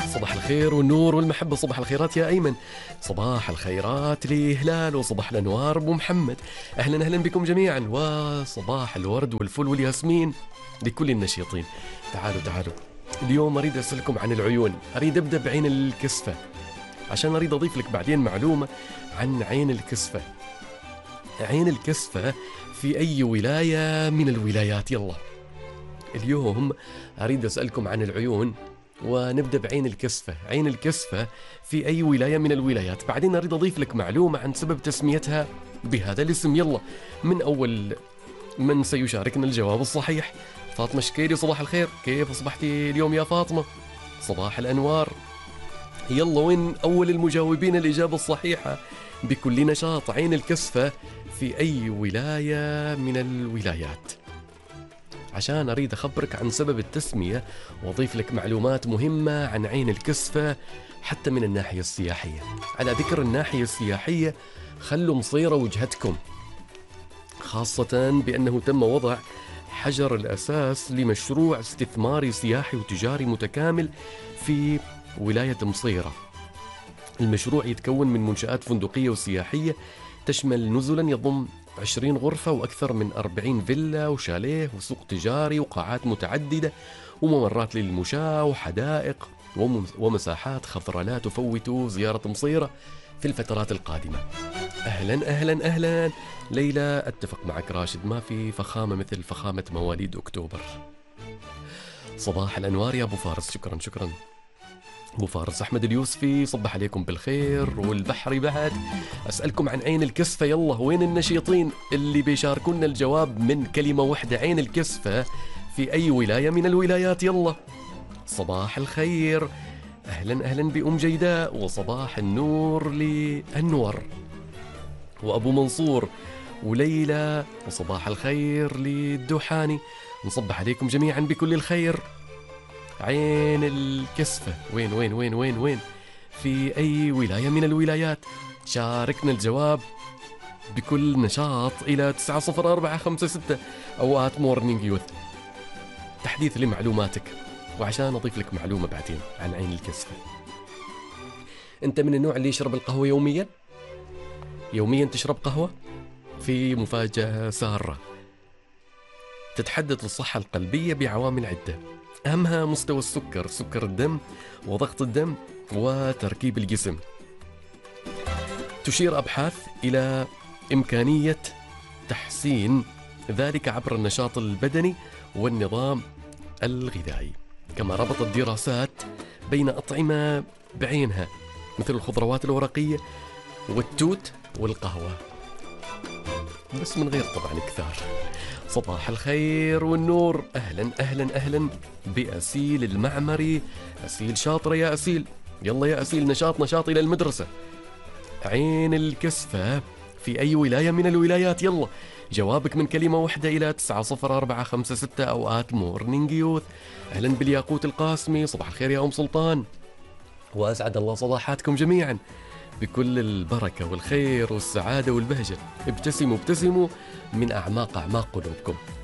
صباح الخير والنور والمحبة، صباح الخيرات يا أيمن، صباح الخيرات لهلال، وصباح الأنوار أبو محمد. أهلا بكم جميعا، وصباح الورد والفل والياسمين لكل النشيطين. تعالوا اليوم أريد أسألكم عن العيون. أريد أبدأ بعين الكسفة عشان أريد أضيف لك بعدين معلومة عن عين الكسفة. عين الكسفة في أي ولاية من الولايات؟ يلا اليوم أريد أسألكم عن العيون، ونبدأ بعين الكسفة. عين الكسفة في أي ولاية من الولايات؟ بعدين أريد أضيف لك معلومة عن سبب تسميتها بهذا الاسم. يلا من أول من سيشاركنا الجواب الصحيح؟ فاطمة شكيري، صباح الخير، كيف أصبحتي اليوم يا فاطمة؟ صباح الأنوار. يلا وين أول المجاوبين الإجابة الصحيحة بكل نشاط؟ عين الكسفة في أي ولاية من الولايات؟ عشان أريد أخبرك عن سبب التسمية وأضيف لك معلومات مهمة عن عين الكسفة حتى من الناحية السياحية. على ذكر الناحية السياحية، خلوا مصيرة وجهتكم، خاصة بأنه تم وضع حجر الأساس لمشروع استثماري سياحي وتجاري متكامل في ولاية مصيرة. المشروع يتكون من منشآت فندقية وسياحية تشمل نزلا يضم 20 غرفة وأكثر من 40 فيلا وشاليه وسوق تجاري وقاعات متعددة وممرات للمشاة وحدائق ومساحات خضراء لا تفوت زيارة مصيرة في الفترات القادمة. أهلا ليلى، أتفق معك راشد، ما في فخامة مثل فخامة مواليد أكتوبر. صباح الأنوار يا أبو فارس، شكرا أبو فارس. أحمد اليوسفي، صبح عليكم بالخير والبحر بعد. أسألكم عن عين الكسفة، يلا وين النشيطين اللي بيشاركونا الجواب من كلمة واحدة؟ عين الكسفة في أي ولاية من الولايات؟ يلا صباح الخير، أهلا بأم جيداء، وصباح النور لأنور وأبو منصور وليلى، وصباح الخير للدوحاني. نصبح عليكم جميعا بكل الخير. عين الكسفة وين في أي ولاية من الولايات؟ شاركنا الجواب بكل نشاط إلى 90456 أوقات مورنينج يوث. تحديث لمعلوماتك وعشان أضيف لك معلومة بعدين عن عين الكسفة. أنت من النوع اللي يشرب القهوة يوميا تشرب قهوة؟ في مفاجأة سارة تتحدث الصحة القلبية بعوامل عدة، أهمها مستوى السكر، سكر الدم وضغط الدم وتركيب الجسم. تشير أبحاث إلى إمكانية تحسين ذلك عبر النشاط البدني والنظام الغذائي. كما ربطت دراسات بين أطعمة بعينها مثل الخضروات الورقية والتوت والقهوة، بس من غير طبعا كثار. صباح الخير والنور، أهلا بأسيل المعمري. أسيل شاطرة يا أسيل، يلا يا أسيل، نشاط إلى المدرسة. عين الكسفة في أي ولاية من الولايات؟ يلا جوابك من كلمة واحدة إلى 90456 أوقات مورنينج يوث. أهلا بالياقوت القاسمي، صباح الخير يا أم سلطان، وأسعد الله صباحاتكم جميعا بكل البركة والخير والسعادة والبهجة. ابتسموا من أعماق قلوبكم.